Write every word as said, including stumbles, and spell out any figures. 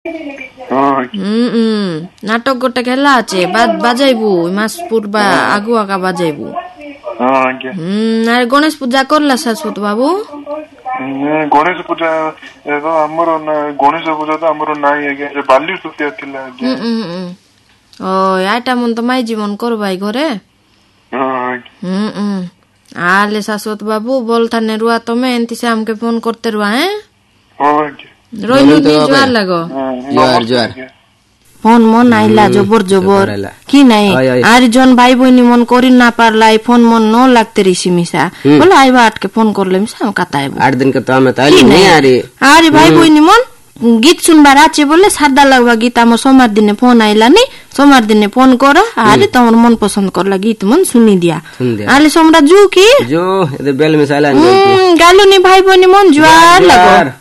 नाटक गोटे खेला अच्छे बाजाइबू मास पूर्वा आगु आगा बाजाइबू गणेश पूजा करला शाश्वत बाबू गणेश पूजा हमर गणेश पूजा तो हमर नाही आगे बाली सुतिया थिला ओ याटा मन तो माई जीवन करबाई घरे हम्म आले शाश्वत बाबू बोलता ने रुआ तमे एंती से हमके फोन करते रुआ हैं रोइनु नी जुआर लगो जुआर जुआर फोन मन आइला जबर जबर कि नाही आर जन भाई बहिनी मन करि ना पारला फोन मन न लागते रिसी मिसा बोला आइबा आट के फोन करले मिसा काताइबो आठ दिन के तो हमें ताली नहीं आ रही आरे भाई बहिनी मन गीत सुनबार आछे बोले सादा लगवा गीत हमर सोमवार दिने फोन आइला नि सोमवार दिने फोन कर आरे तमर मन पसंद करला गीत मन सुनी दिया आले सोमरा जू की जो ए बेल मिसाला गालू नि भाई बहिनी मन जुआर लगो